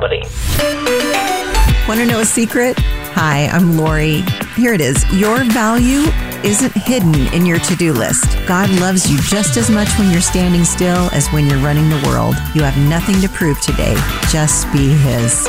nobody. Want to know a secret? Hi, I'm Lori. Here it is. Your value isn't hidden in your to-do list. God loves you just as much when you're standing still as when you're running the world. You have nothing to prove today. Just be His.